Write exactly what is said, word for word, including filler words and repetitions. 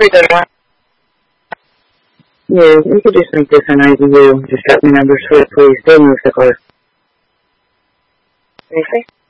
three thirty one. Yeah, you could just make this an I D U. Just got the number for it, please. Don't move the car. Anything?